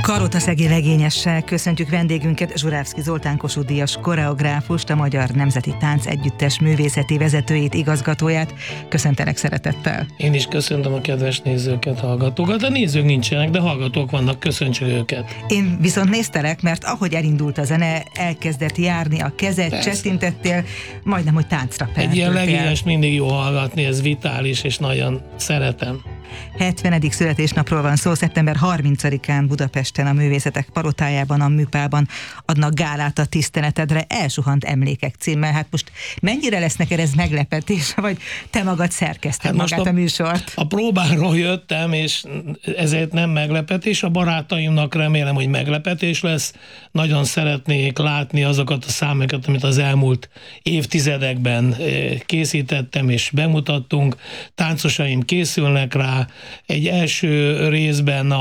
Kalotaszegi legényessel köszöntjük vendégünket, Zsurávszky Zoltán Kossuth Díjas koreográfust, a Magyar Nemzeti Tánc Együttes művészeti vezetőjét, igazgatóját. Köszöntelek szeretettel. Én is köszöntöm a kedves nézőket, hallgatókat. A nézők nincsenek, de hallgatók vannak, köszöntsük őket. Én viszont néztelek, mert ahogy elindult a zene, elkezdett járni a kezed, csettintettél, majdnem, hogy táncra pertültél. Egy ilyen legényes mindig jó hallgatni, ez vitális, és nagyon szeretem. 70. születésnapról van szó, szeptember 30-án Budapesten a Művészetek Palotájában, a Műpában adnak gálát a tiszteletedre, Elsuhant emlékek címmel. Hát most mennyire lesz neked ez meglepetés, vagy te magad szerkeszted magát a műsort? A próbáról jöttem, és ezért nem meglepetés. A barátaimnak remélem, hogy meglepetés lesz. Nagyon szeretnék látni azokat a számokat, amit az elmúlt évtizedekben készítettem és bemutattunk. Táncosaim készülnek rá. Egy első részben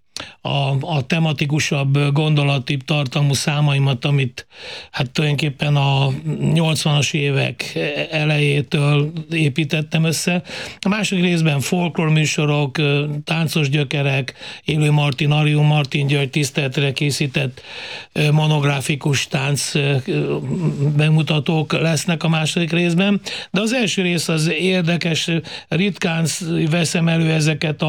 a tematikusabb, gondolatibb tartalmú számaimat, amit hát tulajdonképpen a 80-as évek elejétől építettem össze. A második részben folklór műsorok, táncos gyökerek, Élő Martin, Arió Martin György tiszteletre készített monográfikus tánc bemutatók lesznek a második részben, de az első rész az érdekes, ritkán veszem elő ezeket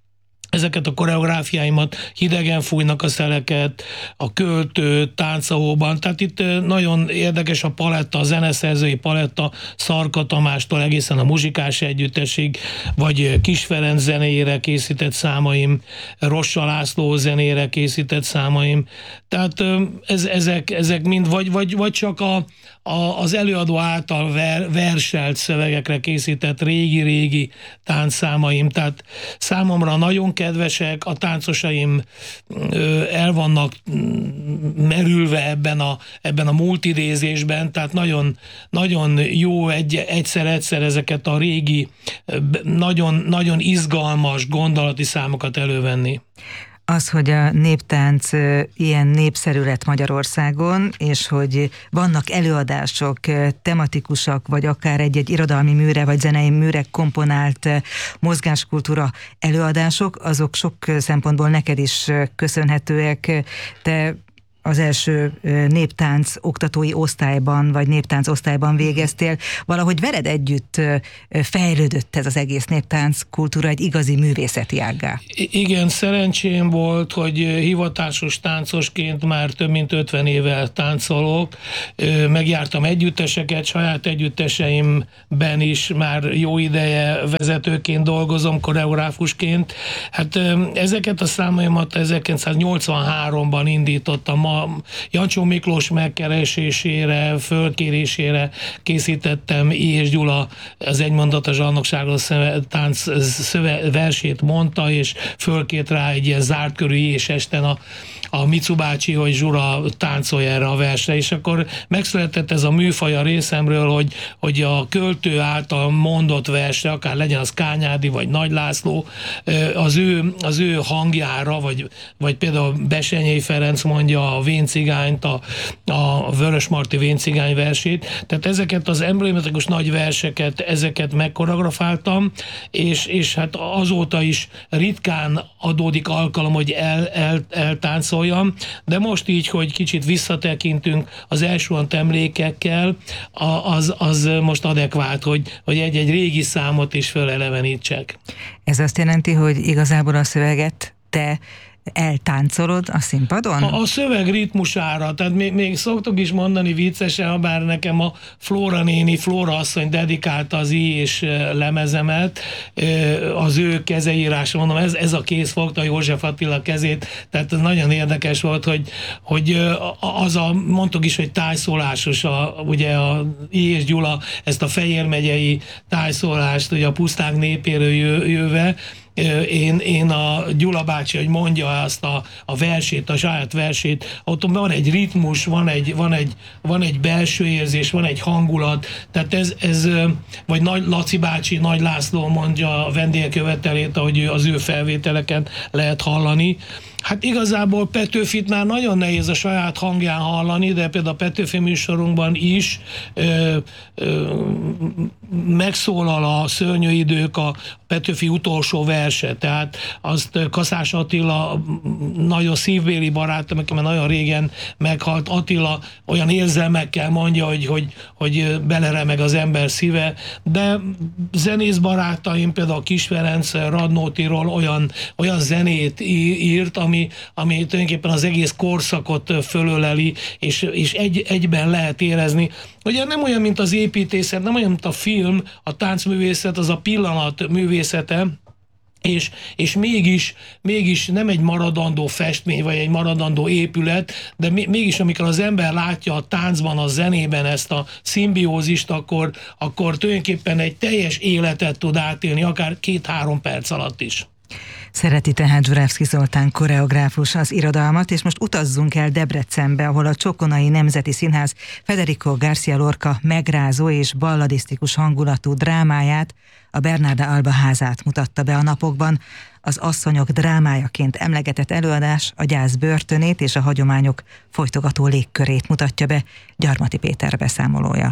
a koreográfiáimat, Hidegen fújnak a szeleket, a Költő, Táncahóban, tehát itt nagyon érdekes a paletta, a zeneszerzői paletta, Szarka Tamástól egészen a Muzsikás Együttesig, vagy Kis Ferenc zenéjére készített számaim, Rossa László zenére készített számaim, tehát ezek mind, vagy csak az előadó által verselt szövegekre készített régi-régi táncszámaim, tehát számomra nagyon kedvesek, a táncosaim el vannak merülve ebben a multidézésben, tehát nagyon, nagyon jó egyszer ezeket a régi, nagyon, nagyon izgalmas gondolati számokat elővenni. Az, hogy a néptánc ilyen népszerű lett Magyarországon, és hogy vannak előadások, tematikusak, vagy akár egy irodalmi műre, vagy zenei műre komponált mozgáskultúra előadások, azok sok szempontból neked is köszönhetőek. Te az első néptánc oktatói osztályban, vagy néptánc osztályban végeztél. Valahogy veled együtt fejlődött ez az egész néptánc kultúra egy igazi művészeti ággá. Igen, szerencsém volt, hogy hivatásos táncosként már több mint 50 éve táncolok. Megjártam együtteseket, saját együtteseimben is már jó ideje vezetőként dolgozom, koreográfusként. Hát ezeket a számaimat 1983-ban indítottam. Jancsó Miklós megkeresésére, fölkérésére készítettem I. és Gyula az Egymondat a zsarnokságról tánc versét mondta, és fölkért rá egy ilyen zárt körű I. és esten a Micu bácsi, hogy Zsura táncolja erre a versre, és akkor megszületett ez a műfaj a részemről, hogy a költő által mondott versre, akár legyen az Kányádi, vagy Nagy László, az ő hangjára, vagy például Besenyei Ferenc mondja a Véncigányt, a Vörösmarty Véncigány versét, tehát ezeket az emblematikus nagy verseket, ezeket megkoreografáltam, és hát azóta is ritkán adódik alkalom, hogy eltáncoljam, de most így, hogy kicsit visszatekintünk az Elsuhant emlékekkel, az most adekvát, hogy egy-egy régi számot is fölelevenítsek. Ez azt jelenti, hogy igazából a szöveget te eltáncolod a színpadon? A szöveg ritmusára, tehát még szoktuk is mondani viccesen, bár nekem a Flóra néni, Flóra asszony dedikálta az I és lemezemet, az ő kezeírása, mondom, ez a kéz fogta József Attila kezét, tehát ez nagyon érdekes volt, hogy mondtuk is, hogy tájszólásos, ugye a I és Gyula ezt a Fejér megyei tájszólást, ugye a puszták népéről jöve, én a Gyula bácsi, hogy mondja azt a versét, a saját versét, ott van egy ritmus, van egy belső érzés, van egy hangulat, tehát ez vagy Laci bácsi, Nagy László mondja a vendégkövetelét, ahogy az ő felvételeken lehet hallani, Hát igazából Petőfit már nagyon nehéz a saját hangján hallani, de például a Petőfi műsorunkban is megszólal a Szörnyű idők, a Petőfi utolsó verse, tehát azt Kaszás Attila, nagyon szívbéli barátom, aki már nagyon régen meghalt, Attila olyan érzelmekkel mondja, hogy beleremeg az ember szíve, de zenész barátaim, például Kiss Ferenc Radnótiról olyan zenét írt, ami tulajdonképpen az egész korszakot fölöleli, és egyben lehet érezni. Ugye nem olyan, mint az építészet, nem olyan, mint a film, a táncművészet, az a pillanat művészete, és mégis nem egy maradandó festmény, vagy egy maradandó épület, de mégis amikor az ember látja a táncban, a zenében ezt a szimbiózist, akkor tulajdonképpen egy teljes életet tud átélni, akár 2-3 perc alatt is. Szereti tehát Zsurevszky Zoltán koreográfus az irodalmat, és most utazzunk el Debrecenbe, ahol a Csokonai Nemzeti Színház Federico García Lorca megrázó és balladisztikus hangulatú drámáját, a Bernarda Alba házát mutatta be a napokban. Az asszonyok drámájaként emlegetett előadás a gyász börtönét és a hagyományok folytogató légkörét mutatja be. Gyarmati Péter beszámolója.